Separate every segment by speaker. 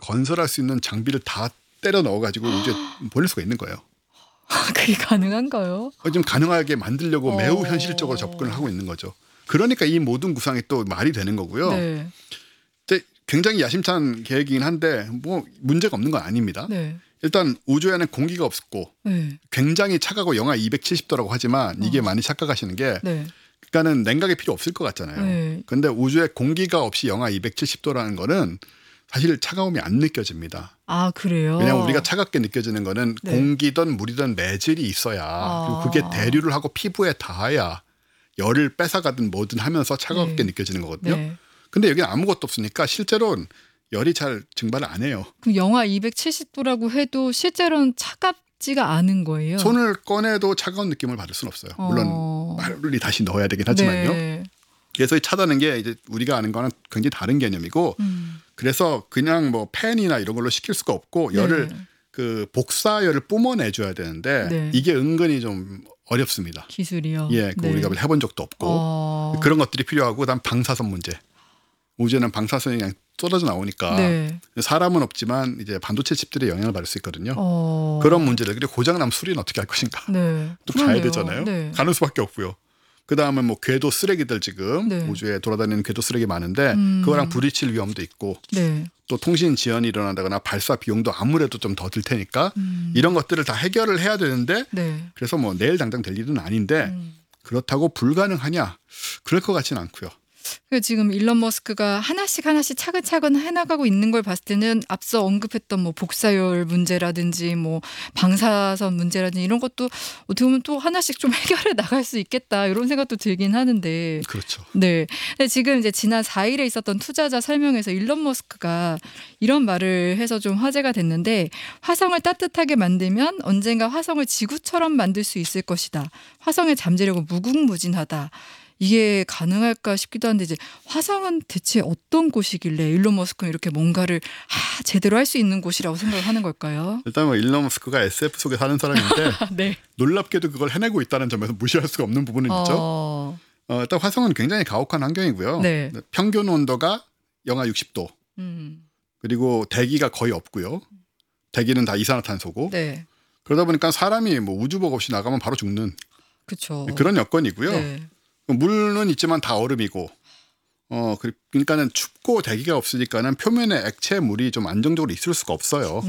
Speaker 1: 건설할 수 있는 장비를 다 때려 넣어가지고 우주에 보낼 수가 있는 거예요.
Speaker 2: 그게 가능한가요?
Speaker 1: 좀 가능하게 만들려고 매우 현실적으로 접근을 하고 있는 거죠. 그러니까 이 모든 구상이 또 말이 되는 거고요.
Speaker 2: 네.
Speaker 1: 근데 굉장히 야심찬 계획이긴 한데 뭐 문제가 없는 건 아닙니다.
Speaker 2: 네.
Speaker 1: 일단 우주에는 공기가 없고
Speaker 2: 네.
Speaker 1: 굉장히 차가고 영하 270도라고 하지만 이게 많이 착각하시는 게
Speaker 2: 네.
Speaker 1: 그러니까는 냉각이 필요 없을 것 같잖아요.
Speaker 2: 네.
Speaker 1: 그런데 우주에 공기가 없이 영하 270도라는 거는 사실 차가움이 안 느껴집니다.
Speaker 2: 아, 그래요?
Speaker 1: 왜냐하면 우리가 차갑게 느껴지는 거는
Speaker 2: 네.
Speaker 1: 공기든 물이든 매질이 있어야 그리고 그게 대류를 하고 피부에 닿아야 열을 뺏어가든 뭐든 하면서 차갑게
Speaker 2: 네.
Speaker 1: 느껴지는 거거든요.
Speaker 2: 네.
Speaker 1: 근데 여기는 아무것도 없으니까 실제로는 열이 잘 증발을 안 해요.
Speaker 2: 그럼 영하 270도라고 해도 실제로는 차갑지가 않은 거예요?
Speaker 1: 손을 꺼내도 차가운 느낌을 받을 수는 없어요. 물론 빨리 다시 넣어야 되긴 하지만요.
Speaker 2: 네.
Speaker 1: 그래서 이 차다는 게 이제 우리가 아는 거는 굉장히 다른 개념이고 그래서 그냥 뭐 팬이나 이런 걸로 식힐 수가 없고 열을
Speaker 2: 네.
Speaker 1: 그 복사열을 뿜어내줘야 되는데
Speaker 2: 네.
Speaker 1: 이게 은근히 좀 어렵습니다.
Speaker 2: 기술이요?
Speaker 1: 예, 그
Speaker 2: 네.
Speaker 1: 우리가 해본 적도 없고 그런 것들이 필요하고 그다음 방사선 문제. 우주에는 방사선이 그냥 쏟아져 나오니까
Speaker 2: 네.
Speaker 1: 사람은 없지만 이제 반도체 칩들에 영향을 받을 수 있거든요. 그런 문제들 그리고 고장나면 수리는 어떻게 할 것인가.
Speaker 2: 네.
Speaker 1: 또
Speaker 2: 그러네요.
Speaker 1: 가야 되잖아요.
Speaker 2: 네.
Speaker 1: 가는 수밖에 없고요. 그다음에 뭐 궤도 쓰레기들 지금
Speaker 2: 네.
Speaker 1: 우주에 돌아다니는 궤도 쓰레기 많은데 그거랑 부딪힐 위험도 있고
Speaker 2: 네.
Speaker 1: 또 통신 지연이 일어난다거나 발사 비용도 아무래도 좀 더 들 테니까 이런 것들을 다 해결을 해야 되는데
Speaker 2: 네.
Speaker 1: 그래서 뭐 내일 당장 될 일은 아닌데 그렇다고 불가능하냐? 그럴 것 같지는 않고요.
Speaker 2: 지금 일론 머스크가 하나씩 차근차근 해나가고 있는 걸 봤을 때는 앞서 언급했던 뭐 복사열 문제라든지 뭐 방사선 문제라든지 이런 것도 어떻게 보면 또 하나씩 좀 해결해 나갈 수 있겠다 이런 생각도 들긴 하는데.
Speaker 1: 그렇죠.
Speaker 2: 네. 근데 지금 이제 지난 4일에 있었던 투자자 설명에서 일론 머스크가 이런 말을 해서 좀 화제가 됐는데 화성을 따뜻하게 만들면 언젠가 화성을 지구처럼 만들 수 있을 것이다. 화성의 잠재력은 무궁무진하다. 이게 가능할까 싶기도 한데 이제 화성은 대체 어떤 곳이길래 일론 머스크는 이렇게 뭔가를 제대로 할 수 있는 곳이라고 생각을 하는 걸까요?
Speaker 1: 일단 뭐 일론 머스크가 SF 속에 사는 사람인데
Speaker 2: 네.
Speaker 1: 놀랍게도 그걸 해내고 있다는 점에서 무시할 수가 없는 부분은 있죠. 일단 화성은 굉장히 가혹한 환경이고요.
Speaker 2: 네.
Speaker 1: 평균 온도가 영하 60도
Speaker 2: 음.
Speaker 1: 그리고 대기가 거의 없고요. 대기는 다 이산화탄소고
Speaker 2: 네.
Speaker 1: 그러다 보니까 사람이 뭐 우주복 없이 나가면 바로 죽는
Speaker 2: 그렇죠.
Speaker 1: 그런 여건이고요.
Speaker 2: 네.
Speaker 1: 물은 있지만 다 얼음이고 그러니까는 춥고 대기가 없으니까는 표면에 액체 물이 좀 안정적으로 있을 수가 없어요.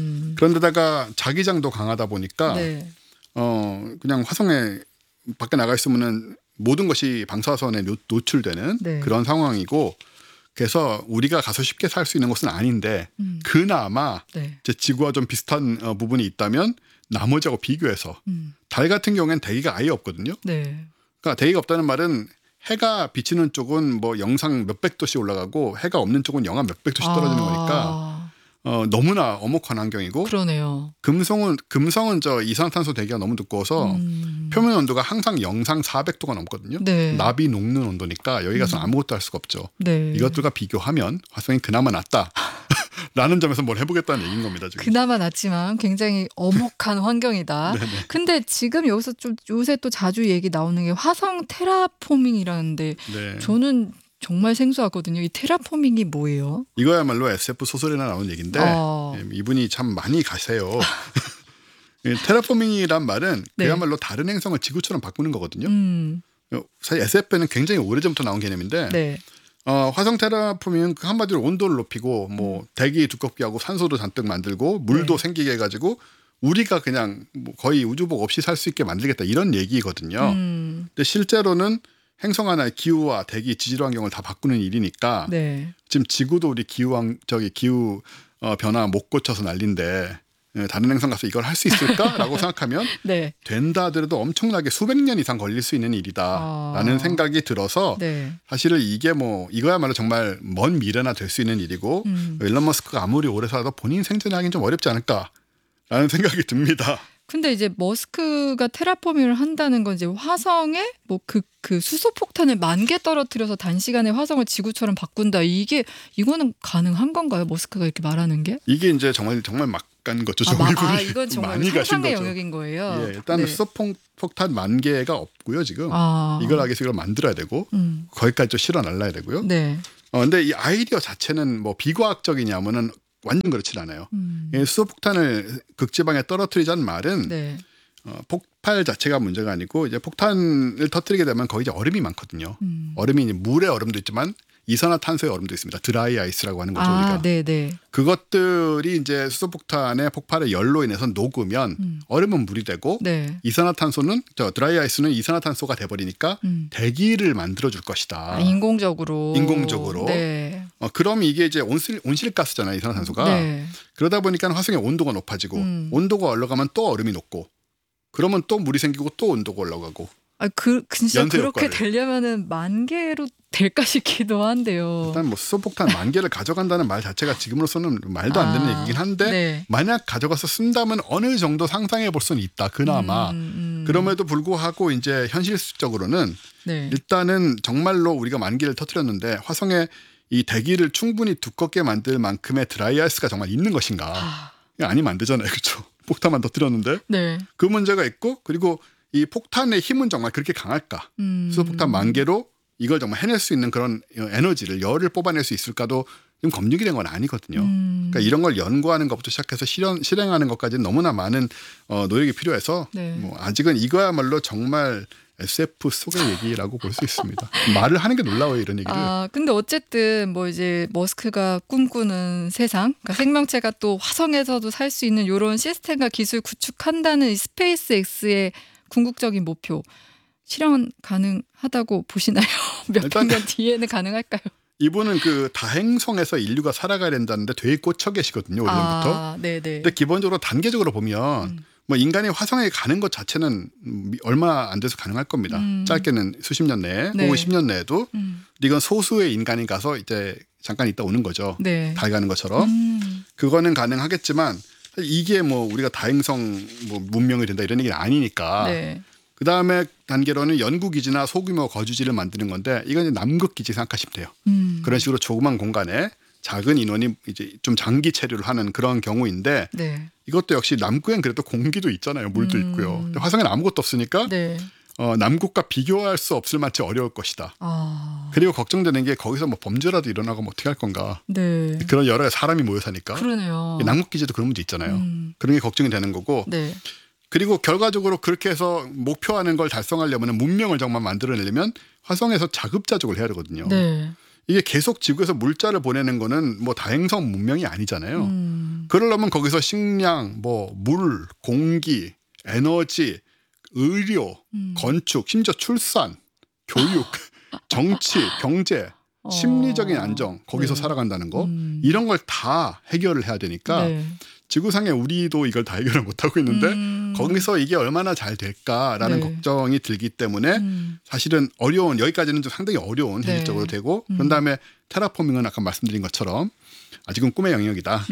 Speaker 1: 그런데다가 자기장도 강하다 보니까
Speaker 2: 네.
Speaker 1: 그냥 화성에 밖에 나가 있으면은 모든 것이 방사선에 노출되는
Speaker 2: 네.
Speaker 1: 그런 상황이고 그래서 우리가 가서 쉽게 살 수 있는 곳은 아닌데 그나마
Speaker 2: 네.
Speaker 1: 이제 지구와 좀 비슷한 부분이 있다면 나머지하고 비교해서 달 같은 경우에는 대기가 아예 없거든요.
Speaker 2: 네.
Speaker 1: 그러니까 대기가 없다는 말은 해가 비치는 쪽은 뭐 영상 몇백 도씩 올라가고 해가 없는 쪽은 영하 몇백 도씩 떨어지는 거니까 너무나 엄혹한 환경이고
Speaker 2: 그러네요.
Speaker 1: 금성은 저 이산화탄소 대기가 너무 두꺼워서 표면 온도가 항상 영상 400도가 넘거든요.
Speaker 2: 네.
Speaker 1: 나비 녹는 온도니까 여기 가서 아무것도 할 수가 없죠.
Speaker 2: 네.
Speaker 1: 이것들과 비교하면 화성이 그나마 낫다. 라는 점에서 뭘 해보겠다는 얘기인 겁니다. 지금.
Speaker 2: 그나마 낫지만 굉장히 엄혹한 환경이다.
Speaker 1: 네네.
Speaker 2: 근데 지금 여기서 좀 요새 또 자주 얘기 나오는 게 화성 테라포밍이라는데
Speaker 1: 네.
Speaker 2: 저는 정말 생소하거든요. 이 테라포밍이 뭐예요?
Speaker 1: 이거야말로 SF 소설에나 나오는 얘기인데 이분이 참 많이 가세요. 테라포밍이란 말은
Speaker 2: 네.
Speaker 1: 그야말로 다른 행성을 지구처럼 바꾸는 거거든요. 사실 SF는 굉장히 오래전부터 나온 개념인데
Speaker 2: 네.
Speaker 1: 화성 테라포밍은 한마디로 온도를 높이고 뭐 대기 두껍게 하고 산소도 잔뜩 만들고 물도 생기게 해가지고 우리가 그냥 뭐 거의 우주복 없이 살 수 있게 만들겠다 이런 얘기거든요. 근데 실제로는 행성 하나의 기후와 대기 지질 환경을 다 바꾸는 일이니까
Speaker 2: 네.
Speaker 1: 지금 지구도 우리 기후 변화 못 고쳐서 난린데 다른 행성 가서 이걸 할 수 있을까라고 생각하면
Speaker 2: 네.
Speaker 1: 된다 하더라도 엄청나게 수백 년 이상 걸릴 수 있는 일이다라는 생각이 들어서
Speaker 2: 네.
Speaker 1: 사실은 이게 뭐 이거야말로 정말 먼 미래나 될 수 있는 일이고 일론 머스크가 아무리 오래 살아도 본인 생존을 하긴 좀 어렵지 않을까라는 생각이 듭니다.
Speaker 2: 근데 이제 머스크가 테라포밍을 한다는 건 이제 화성에 뭐 그 수소폭탄을 10,000개 떨어뜨려서 단시간에 화성을 지구처럼 바꾼다. 이거는 가능한 건가요? 머스크가 이렇게 말하는 게?
Speaker 1: 이게 이제 정말 막 간 거죠.
Speaker 2: 이건 정말 상상의 영역인 거예요.
Speaker 1: 예, 일단 수소폭탄 10,000개가 없고요. 지금 이걸 하기 위해서 이걸 만들어야 되고 거기까지 좀 실어 날라야 되고요.
Speaker 2: 네.
Speaker 1: 근데 이 아이디어 자체는 뭐 비과학적이냐면은 완전 그렇지 않아요. 이 수소폭탄을 극지방에 떨어뜨리자는 말은
Speaker 2: 네.
Speaker 1: 폭발 자체가 문제가 아니고 이제 폭탄을 터뜨리게 되면 거기 이제 얼음이 많거든요. 얼음이 이제 물의 얼음도 있지만 이산화탄소의 얼음도 있습니다. 드라이 아이스라고 하는 거죠. 우리가.
Speaker 2: 네네.
Speaker 1: 그것들이 이제 수소폭탄의 폭발의 열로 인해서 녹으면 얼음은 물이 되고
Speaker 2: 네.
Speaker 1: 이산화탄소는 드라이 아이스는 이산화탄소가 돼버리니까 대기를 만들어줄 것이다.
Speaker 2: 인공적으로.
Speaker 1: 네. 그럼 이게 이제 온실가스잖아요. 이산화탄소가.
Speaker 2: 네.
Speaker 1: 그러다 보니까 화성의 온도가 높아지고 온도가 올라가면 또 얼음이 녹고 그러면 또 물이 생기고 또 온도가 올라가고.
Speaker 2: 진짜
Speaker 1: 연쇄
Speaker 2: 그렇게
Speaker 1: 효과를.
Speaker 2: 되려면은 만 개로 될까 싶기도 한데요.
Speaker 1: 일단 뭐 수소폭탄 만 개를 가져간다는 말 자체가 지금으로서는 말도 안 되는 얘기긴 한데
Speaker 2: 네.
Speaker 1: 만약 가져가서 쓴다면 어느 정도 상상해 볼 수는 있다. 그나마. 그럼에도 불구하고 이제 현실적으로는
Speaker 2: 네.
Speaker 1: 일단은 정말로 우리가 만 개를 터뜨렸는데 화성에 이 대기를 충분히 두껍게 만들 만큼의 드라이 아이스가 정말 있는 것인가? 아니면 안 되잖아요. 그렇죠? 폭탄만 터뜨렸는데.
Speaker 2: 네.
Speaker 1: 그 문제가 있고 그리고 이 폭탄의 힘은 정말 그렇게 강할까? 수소폭탄 만 개로 이걸 정말 해낼 수 있는 그런 에너지를 열을 뽑아낼 수 있을까도 지금 검증이 된 건 아니거든요. 그러니까 이런 걸 연구하는 것부터 시작해서 실행하는 것까지는 너무나 많은 노력이 필요해서
Speaker 2: 네.
Speaker 1: 뭐 아직은 이거야말로 정말 SF 속의 얘기라고 볼 수 있습니다. 말을 하는 게 놀라워요, 이런 얘기를.
Speaker 2: 근데 어쨌든 뭐 이제 머스크가 꿈꾸는 세상, 그러니까 생명체가 또 화성에서도 살 수 있는 이런 시스템과 기술 구축한다는 이 스페이스 X의 궁극적인 목표 실현 가능하다고 보시나요? 몇백 년 뒤에는 가능할까요?
Speaker 1: 이분은 그 다행성에서 인류가 살아가야 된다는데 되게 꽂혀 계시거든요. 오래전부터.
Speaker 2: 네네.
Speaker 1: 근데 기본적으로 단계적으로 보면 뭐 인간이 화성에 가는 것 자체는 얼마 안 돼서 가능할 겁니다. 짧게는 수십 년 내에
Speaker 2: 네.
Speaker 1: 혹은 10년 내에도. 근데 이건 소수의 인간이 가서 이제 잠깐 있다 오는 거죠.
Speaker 2: 네.
Speaker 1: 달 가는 것처럼. 그거는 가능하겠지만 이게 뭐 우리가 다행성 뭐 문명이 된다 이런 얘기는 아니니까.
Speaker 2: 네.
Speaker 1: 그 다음에 단계로는 연구기지나 소규모 거주지를 만드는 건데 이건 이제 남극기지 생각하시면 돼요. 그런 식으로 조그만 공간에 작은 인원이 이제 좀 장기 체류를 하는 그런 경우인데
Speaker 2: 네.
Speaker 1: 이것도 역시 남극엔 그래도 공기도 있잖아요. 물도 있고요. 근데 화성에는 아무것도 없으니까
Speaker 2: 네.
Speaker 1: 남극과 비교할 수 없을 만치 어려울 것이다. 그리고 걱정되는 게 거기서 뭐 범죄라도 일어나고 뭐 어떻게 할 건가.
Speaker 2: 네.
Speaker 1: 그런 여러 사람이 모여 사니까.
Speaker 2: 그러네요.
Speaker 1: 남극기지도 그런 문제 있잖아요. 그런 게 걱정이 되는 거고.
Speaker 2: 네.
Speaker 1: 그리고 결과적으로 그렇게 해서 목표하는 걸 달성하려면 문명을 정말 만들어내려면 화성에서 자급자족을 해야 되거든요.
Speaker 2: 네.
Speaker 1: 이게 계속 지구에서 물자를 보내는 거는 뭐 다행성 문명이 아니잖아요. 그러려면 거기서 식량, 뭐 물, 공기, 에너지, 의료, 건축, 심지어 출산, 교육, 정치, 경제, 심리적인 안정, 거기서
Speaker 2: 네.
Speaker 1: 살아간다는 거 이런 걸 다 해결을 해야 되니까
Speaker 2: 네.
Speaker 1: 지구상에 우리도 이걸 다 해결을 못하고 있는데 거기서 이게 얼마나 잘 될까라는
Speaker 2: 네.
Speaker 1: 걱정이 들기 때문에 사실은 어려운 여기까지는 좀 상당히 어려운
Speaker 2: 네.
Speaker 1: 현실적으로 되고 그런 다음에 테라포밍은 아까 말씀드린 것처럼 아직은 꿈의 영역이다.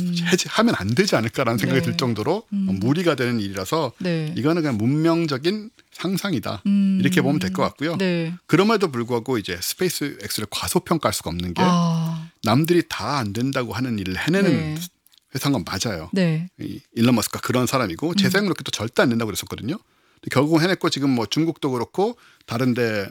Speaker 1: 하면 안 되지 않을까라는 생각이
Speaker 2: 네.
Speaker 1: 들 정도로 무리가 되는 일이라서
Speaker 2: 네.
Speaker 1: 이거는 그냥 문명적인 상상이다. 이렇게 보면 될 것 같고요.
Speaker 2: 네.
Speaker 1: 그럼에도 불구하고 이제 스페이스 X를 과소평가할 수가 없는 게 남들이 다 안 된다고 하는 일을 해내는
Speaker 2: 네.
Speaker 1: 회사인 건 맞아요.
Speaker 2: 네.
Speaker 1: 이 일론 머스크가 그런 사람이고 재생 로켓도 절대 안 된다고 그랬었거든요. 근데 결국은 해냈고 지금 뭐 중국도 그렇고 다른데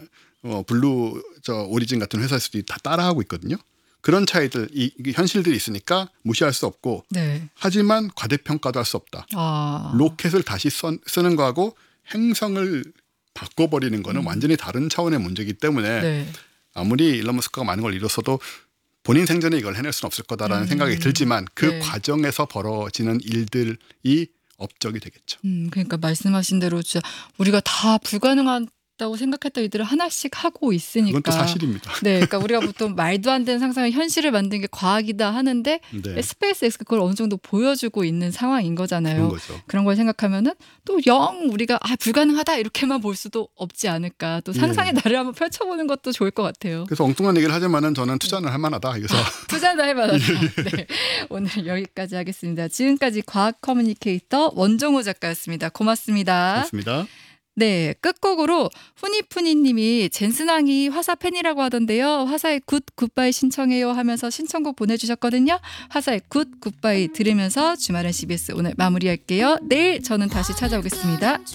Speaker 1: 블루 오리진 같은 회사에서도 다 따라하고 있거든요. 그런 차이들, 이게 현실들이 있으니까 무시할 수 없고
Speaker 2: 네.
Speaker 1: 하지만 과대평가도 할 수 없다. 로켓을 다시 쓰는 거하고 행성을 바꿔버리는 거는 완전히 다른 차원의 문제이기 때문에
Speaker 2: 네.
Speaker 1: 아무리 일론 머스크가 많은 걸 이뤘어도 본인 생전에 이걸 해낼 수는 없을 거다라는 생각이 들지만 그
Speaker 2: 네.
Speaker 1: 과정에서 벌어지는 일들이 업적이 되겠죠.
Speaker 2: 그러니까 말씀하신 대로 진짜 우리가 다 불가능하다고 생각했던 일들을 하나씩 하고 있으니까.
Speaker 1: 그건 또 사실입니다.
Speaker 2: 네, 그러니까 우리가 보통 말도 안 되는 상상을 현실을 만드는 게 과학이다 하는데
Speaker 1: 네.
Speaker 2: 스페이스 X가 그걸 어느 정도 보여주고 있는 상황인 거잖아요.
Speaker 1: 그런 거죠.
Speaker 2: 그런 걸 생각하면은 또 영 우리가 불가능하다 이렇게만 볼 수도 없지 않을까. 또 상상의 나를 한번 펼쳐보는 것도 좋을 것 같아요.
Speaker 1: 그래서 엉뚱한 얘기를 하지만은 저는 투자는 할 만하다. 그래서
Speaker 2: 투자도 할 만하다. 네, 오늘 여기까지 하겠습니다. 지금까지 과학 커뮤니케이터 원종호 작가였습니다. 고맙습니다.
Speaker 1: 그렇습니다.
Speaker 2: 네, 끝곡으로 후니푸니님이 젠스낭이 화사 팬이라고 하던데요. 화사의 굿 굿바이 신청해요 하면서 신청곡 보내주셨거든요. 화사의 굿 굿바이 들으면서 주말엔 CBS 오늘 마무리할게요. 내일 저는 다시 찾아오겠습니다.